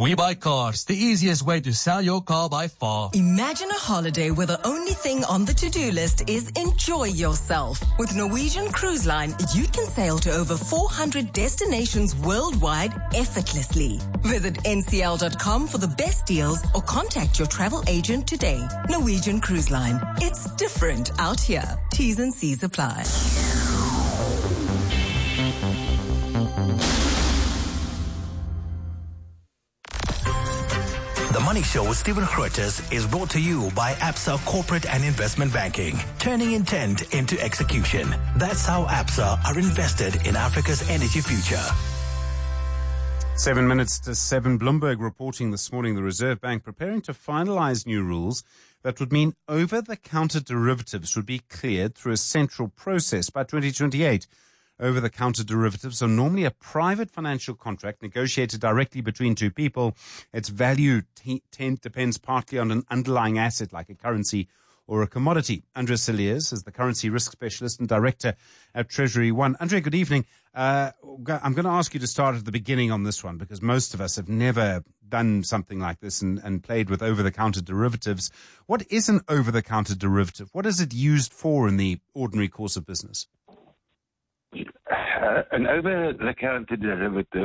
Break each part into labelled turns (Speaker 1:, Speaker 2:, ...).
Speaker 1: We Buy Cars, the easiest way to sell your car by far.
Speaker 2: Imagine a holiday where the only thing on the to-do list is enjoy yourself. With Norwegian Cruise Line, you can sail to over 400 destinations worldwide effortlessly. Visit ncl.com for the best deals or contact your travel agent today. Norwegian Cruise Line. It's different out here. T's and C's apply.
Speaker 3: The Money Show with Stephen Grootes is brought to you by Absa Corporate and Investment Banking, turning intent into execution. That's how Absa are invested in Africa's energy future.
Speaker 4: 7 minutes to 7. Bloomberg reporting this morning the Reserve Bank preparing to finalize new rules that would mean over-the-counter derivatives would be cleared through a central process by 2028. Over-the-counter derivatives are normally a private financial contract negotiated directly between two people. Its value depends partly on an underlying asset like a currency or a commodity. Andrea Cilliers is the currency risk specialist and director at Treasury One. Andrea, good evening. I'm going to ask you to start at the beginning on this one because most of us have never done something like this and played with over-the-counter derivatives. What is an over-the-counter derivative? What is it used for in the ordinary course of business?
Speaker 5: An over-the-counter derivative,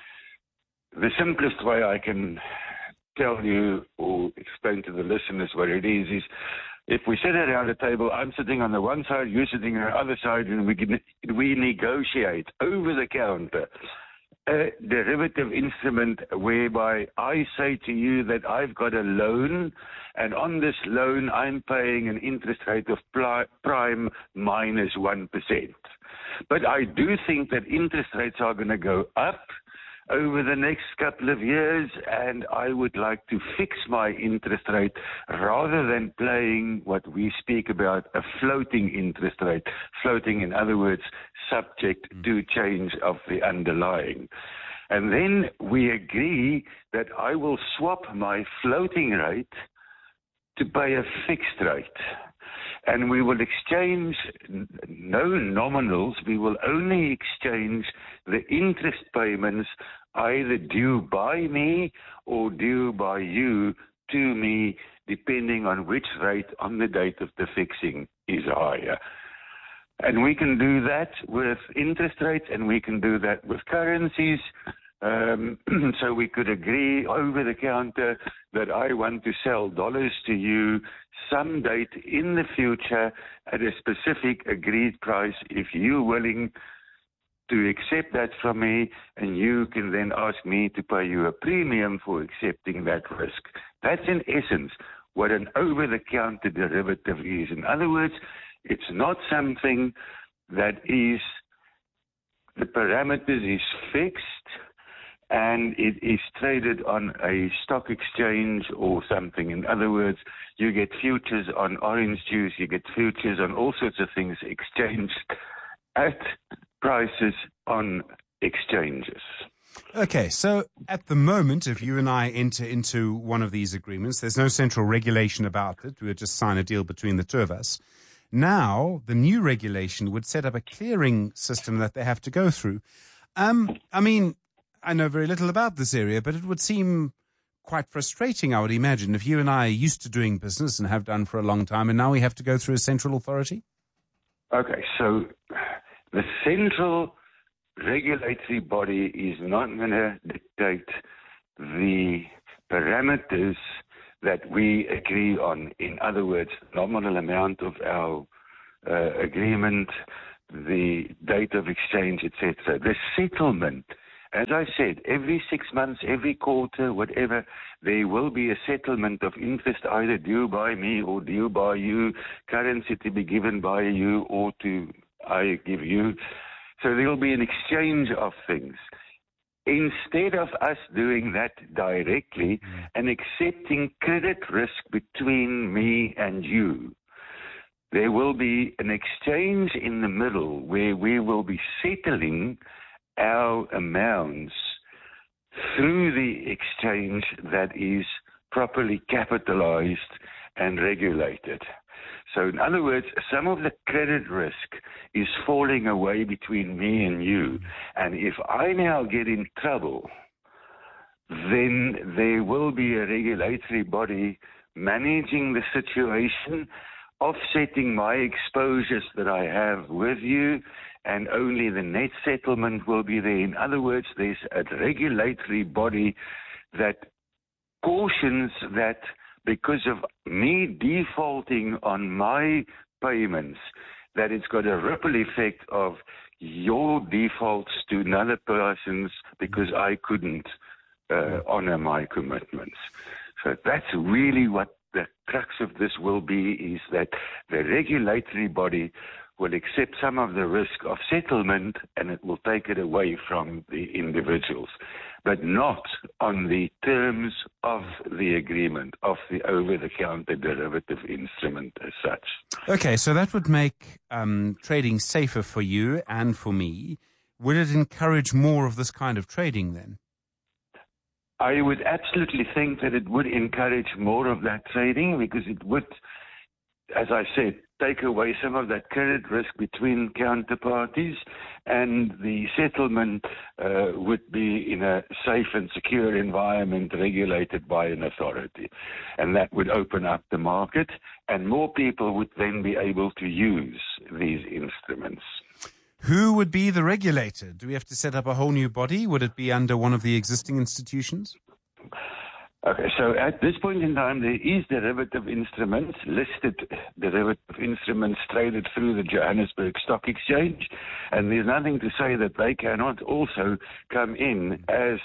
Speaker 5: the simplest way I can tell you or explain to the listeners what it is if we sit around a table, I'm sitting on the one side, you're sitting on the other side, and we negotiate over-the-counter a derivative instrument whereby I say to you that I've got a loan, and on this loan I'm paying an interest rate of prime minus 1%. But I do think that interest rates are going to go up over the next couple of years, and I would like to fix my interest rate rather than playing what we speak about, a floating interest rate. Floating, in other words, subject to change of the underlying. And then we agree that I will swap my floating rate to pay a fixed rate. And we will exchange no nominals. We will only exchange the interest payments either due by me or due by you to me, depending on which rate on the date of the fixing is higher. And we can do that with interest rates, and we can do that with currencies. So we could agree over the counter that I want to sell dollars to you some date in the future at a specific agreed price if you're willing to accept that from me, and you can then ask me to pay you a premium for accepting that risk. That's in essence what an over-the-counter derivative is. In other words, it's not something that is, the parameters is fixed, and it is traded on a stock exchange or something. In other words, you get futures on orange juice, you get futures on all sorts of things exchanged at prices on exchanges.
Speaker 4: Okay, so at the moment, if you and I enter into one of these agreements, there's no central regulation about it. We'll just sign a deal between the two of us. Now, the new regulation would set up a clearing system that they have to go through. I know very little about this area, but it would seem quite frustrating, I would imagine, if you and I are used to doing business and have done for a long time, and now we have to go through a central authority?
Speaker 5: Okay, so the central regulatory body is not going to dictate the parameters that we agree on. In other words, nominal amount of our agreement, the date of exchange, etc. The settlement, as I said, every 6 months, every quarter, whatever, there will be a settlement of interest either due by me or due by you, currency to be given by you or to I give you. So there will be an exchange of things. Instead of us doing that directly and accepting credit risk between me and you, there will be an exchange in the middle where we will be settling our amounts through the exchange that is properly capitalized and regulated. So in other words, some of the credit risk is falling away between me and you. And if I now get in trouble then there will be a regulatory body managing the situation, offsetting my exposures that I have with you, and only the net settlement will be there. In other words, there's a regulatory body that cautions that because of me defaulting on my payments, that it's got a ripple effect of your defaults to another person's because I couldn't honor my commitments. So that's really what the crux of this will be, is that the regulatory body will accept some of the risk of settlement and it will take it away from the individuals, but not on the terms of the agreement, of the over-the-counter derivative instrument as such.
Speaker 4: Okay, so that would make trading safer for you and for me. Would it encourage more of this kind of trading then?
Speaker 5: I would absolutely think that it would encourage more of that trading, because it would, as I said, take away some of that credit risk between counterparties, and the settlement would be in a safe and secure environment regulated by an authority. And that would open up the market, and more people would then be able to use these instruments.
Speaker 4: Who would be the regulator? Do we have to set up a whole new body? Would it be under one of the existing institutions?
Speaker 5: Okay, so at this point in time, there is derivative instruments, listed derivative instruments traded through the Johannesburg Stock Exchange, and there's nothing to say that they cannot also come in as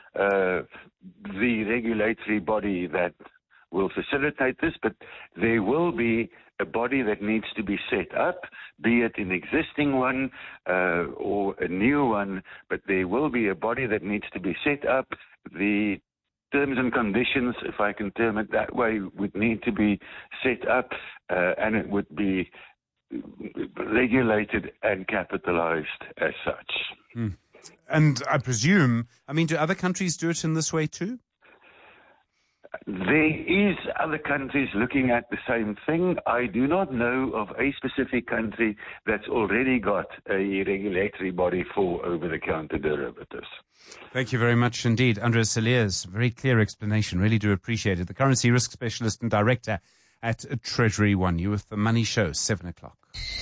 Speaker 5: the regulatory body that will facilitate this, but there will be a body that needs to be set up, be it an existing one or a new one, but there will be a body that needs to be set up. The terms and conditions, if I can term it that way, would need to be set up, and it would be regulated and capitalized as such.
Speaker 4: And I presume, do other countries do it in this way too?
Speaker 5: There is other countries looking at the same thing. I do not know of a specific country that's already got a regulatory body for over-the-counter derivatives.
Speaker 4: Thank you very much indeed. Andries Cilliers, very clear explanation. Really do appreciate it. The currency risk specialist and director at Treasury One. You with the Money Show, 7 o'clock.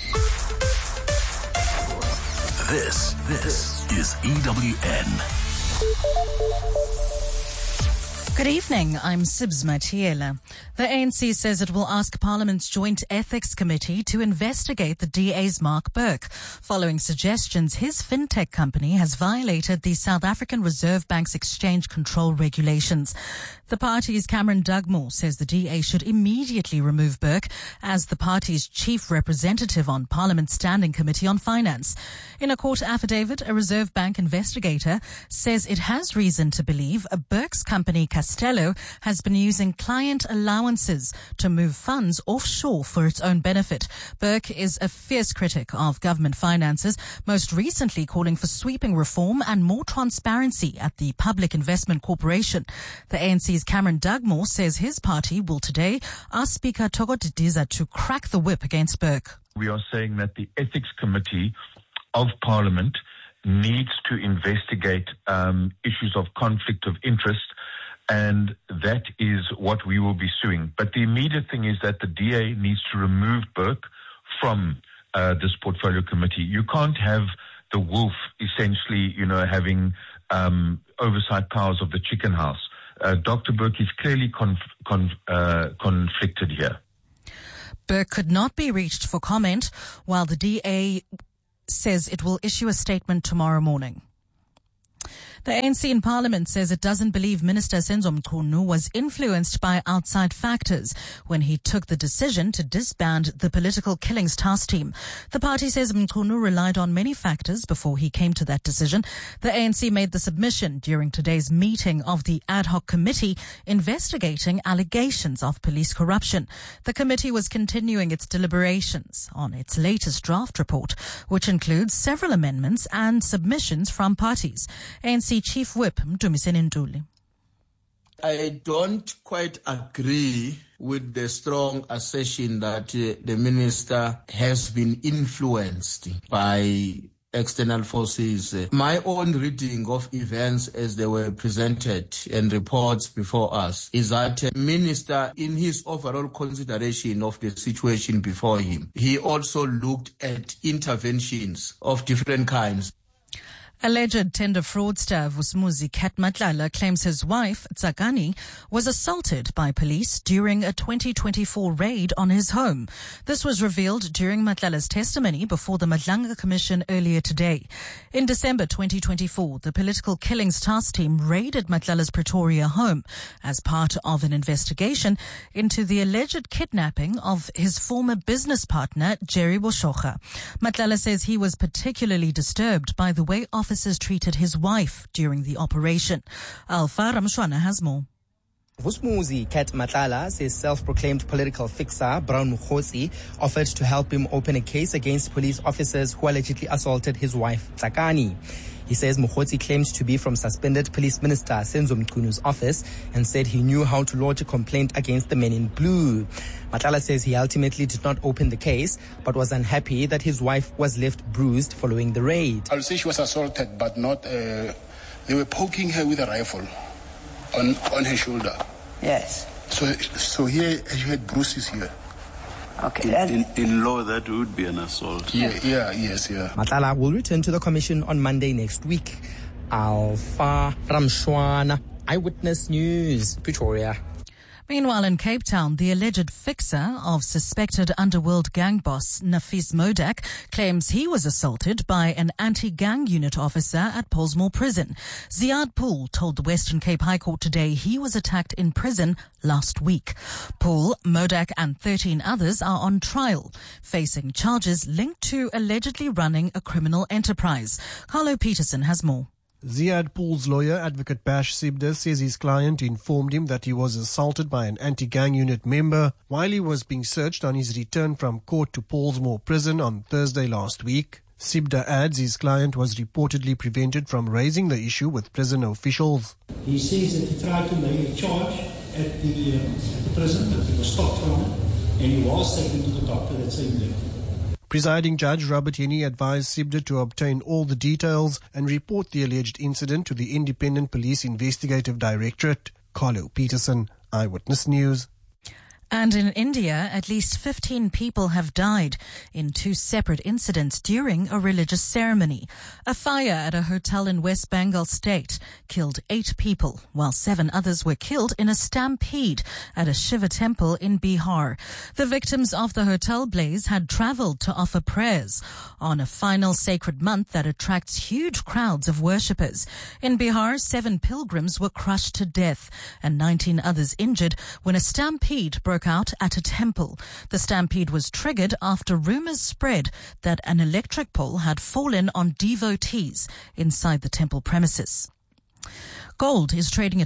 Speaker 3: This is EWN.
Speaker 6: Good evening, I'm Sibs Matiela. The ANC says it will ask Parliament's Joint Ethics Committee to investigate the DA's Mark Burke, following suggestions his fintech company has violated the South African Reserve Bank's exchange control regulations. The party's Cameron Dugmore says the DA should immediately remove Burke as the party's chief representative on Parliament's Standing Committee on Finance. In a court affidavit, a Reserve Bank investigator says it has reason to believe Burke's company Castello has been using client allowances to move funds offshore for its own benefit. Burke is a fierce critic of government finances, most recently calling for sweeping reform and more transparency at the Public Investment Corporation. The ANC's Cameron Dugmore says his party will today ask Speaker Thoko Didiza to crack the whip against Burke.
Speaker 7: We are saying that the Ethics Committee of Parliament needs to investigate issues of conflict of interest, and that is what we will be suing. But the immediate thing is that the DA needs to remove Burke from this portfolio committee. You can't have the wolf essentially, having oversight powers of the chicken house. Dr. Burke is clearly conflicted here.
Speaker 6: Burke could not be reached for comment, while the DA says it will issue a statement tomorrow morning. The ANC in Parliament says it doesn't believe Minister Senzo Mchunu was influenced by outside factors when he took the decision to disband the Political Killings Task Team. The party says Mchunu relied on many factors before he came to that decision. The ANC made the submission during today's meeting of the ad hoc committee investigating allegations of police corruption. The committee was continuing its deliberations on its latest draft report, which includes several amendments and submissions from parties. ANC Chief Whip Mdumiseni Ntuli.
Speaker 8: I don't quite agree with the strong assertion that the minister has been influenced by external forces. My own reading of events as they were presented and reports before us is that Minister, in his overall consideration of the situation before him, he also looked at interventions of different kinds.
Speaker 6: Alleged tender fraudster Vusumuzi Kat Matlala claims his wife, Tsakani, was assaulted by police during a 2024 raid on his home. This was revealed during Matlala's testimony before the Madlanga Commission earlier today. In December 2024, the Political Killings Task Team raided Matlala's Pretoria home as part of an investigation into the alleged kidnapping of his former business partner, Jerry Boshoga. Matlala says he was particularly disturbed by the way officers treated his wife during the operation. Alpha Ramshwana has more.
Speaker 9: Vusumuzi Kat Matlala says self-proclaimed political fixer Brown Mukhosi offered to help him open a case against police officers who allegedly assaulted his wife, Tsakani. He says Mukhosi claimed to be from suspended Police Minister Senzo Mkunu's office and said he knew how to lodge a complaint against the men in blue. Matlala says he ultimately did not open the case, but was unhappy that his wife was left bruised following the raid.
Speaker 10: I'll say she was assaulted, but not, they were poking her with a rifle on her shoulder.
Speaker 11: Yes.
Speaker 10: So here you had bruises here.
Speaker 11: Okay.
Speaker 12: In law, that would be an assault.
Speaker 10: Yeah.
Speaker 9: Matlala will return to the commission on Monday next week. Alpha Ramshwana, Eyewitness News, Pretoria.
Speaker 6: Meanwhile, in Cape Town, the alleged fixer of suspected underworld gang boss Nafis Modak claims he was assaulted by an anti-gang unit officer at Pollsmoor Prison. Ziad Poole told the Western Cape High Court today he was attacked in prison last week. Poole, Modak and 13 others are on trial, facing charges linked to allegedly running a criminal enterprise. Carlo Peterson has more.
Speaker 13: Ziad Poole's lawyer, Advocate Bash Sibda, says his client informed him that he was assaulted by an anti-gang unit member while he was being searched on his return from court to Pollsmoor Prison on Thursday last week. Sibda adds his client was reportedly prevented from raising the issue with prison officials.
Speaker 14: He says that he tried to lay a charge at the prison, but he was stopped from it, and he was taken to the doctor that same day.
Speaker 13: Presiding Judge Robert Henney advised Sibda to obtain all the details and report the alleged incident to the Independent Police Investigative Directorate. Carlo Peterson, Eyewitness News.
Speaker 6: And in India, at least 15 people have died in two separate incidents during a religious ceremony. A fire at a hotel in West Bengal state killed 8 people, while 7 others were killed in a stampede at a Shiva temple in Bihar. The victims of the hotel blaze had traveled to offer prayers on a final sacred month that attracts huge crowds of worshippers. In Bihar, 7 pilgrims were crushed to death and 19 others injured when a stampede broke out at a temple. The stampede was triggered after rumors spread that an electric pole had fallen on devotees inside the temple premises. Gold is trading at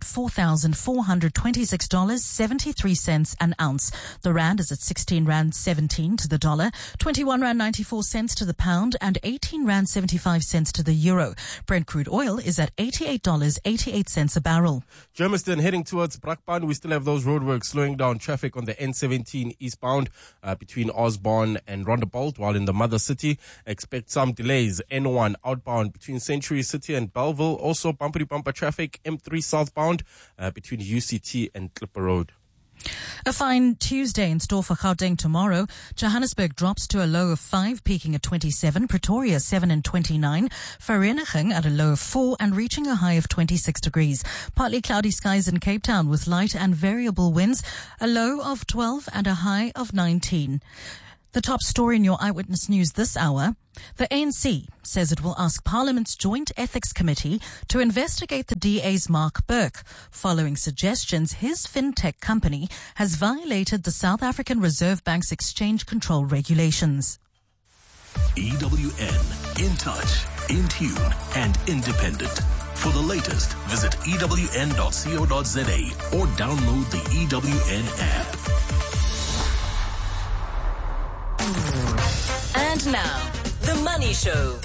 Speaker 6: $4,426.73 an ounce. The rand is at 16 rand 17 to the dollar, 21 rand 94 cents to the pound, and 18 rand 75 cents to the euro. Brent crude oil is at $88.88 a barrel.
Speaker 15: Germiston heading towards Brakpan. We still have those roadworks slowing down traffic on the N17 eastbound between Osborne and Rondebolt, while in the mother city, expect some delays. N1 outbound between Century City and Belleville. Also bumper-to-bumper traffic. M3 southbound between UCT and Clipper Road.
Speaker 6: A fine Tuesday in store for Gauteng tomorrow. Johannesburg drops to a low of 5, peaking at 27. Pretoria 7 and 29. Vereeniging at a low of 4 and reaching a high of 26 degrees. Partly cloudy skies in Cape Town with light and variable winds. A low of 12 and a high of 19. The top story in your Eyewitness News this hour. The ANC says it will ask Parliament's Joint Ethics Committee to investigate the DA's Mark Burke, following suggestions his fintech company has violated the South African Reserve Bank's exchange control regulations.
Speaker 3: EWN, in touch, in tune, and independent. For the latest, visit ewn.co.za or download the EWN app.
Speaker 2: And now, The Money Show.